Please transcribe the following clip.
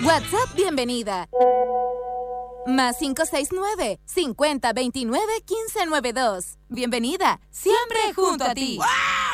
WhatsApp bienvenida. Más 569-5029-1592. Bienvenida, siempre junto a ti.